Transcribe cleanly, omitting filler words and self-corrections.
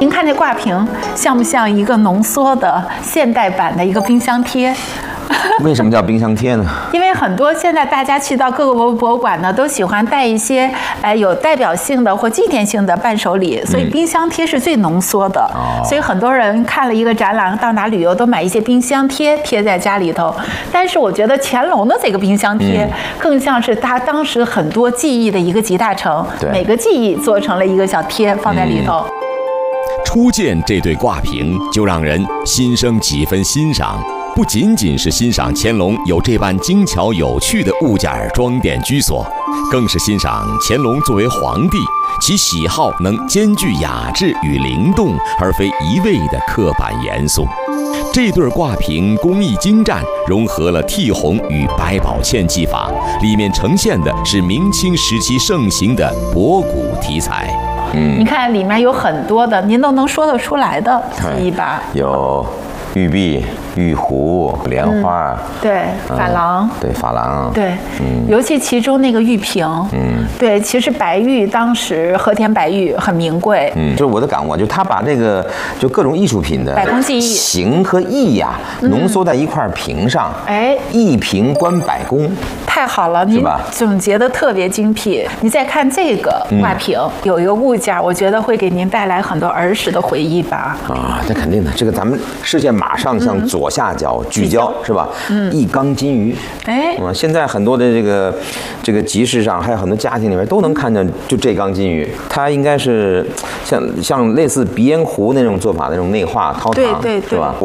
您看这挂屏像不像一个浓缩的现代版的一个冰箱贴？ 为什么叫冰箱贴呢？ 因为很多现在大家去到各个博物馆呢，都喜欢带一些有代表性的或纪念性的伴手礼，所以冰箱贴是最浓缩的。所以很多人看了一个展览，到哪旅游都买一些冰箱贴贴在家里头。但是我觉得乾隆的这个冰箱贴更像是他当时很多记忆的一个集大成，每个记忆做成了一个小贴放在里头。 初见这对挂屏，就让人心生几分欣赏。不仅仅是欣赏乾隆有这般精巧有趣的物件装点居所，更是欣赏乾隆作为皇帝，其喜好能兼具雅致与灵动，而非一味的刻板严肃。这对挂屏工艺精湛，融合了剔红与百宝嵌技法，里面呈现的是明清时期盛行的博古题材。 你看里面有很多的，您都能说得出来的技艺吧？ 有玉璧、玉壶、莲花， 对，珐琅， 对，珐琅， 对，尤其其中那个玉瓶，对，其实白玉当时和田白玉很名贵， 就是我的感悟，就他把这个就各种艺术品的百工技艺形和意呀，浓缩在一块屏上， 哎， 一屏观百工， 太好了，您总结的特别精辟。你再看这个挂屏，有一个物件，我觉得会给您带来很多儿时的回忆吧？ 啊，这肯定的，这个咱们视线马上向左下角聚焦，是吧？一缸金鱼， 哎， 现在很多的这个集市上，还有很多家庭里面都能看见，就这缸金鱼，它应该是像类似鼻烟壶那种做法的那种内化掏膛， 对， 是吧？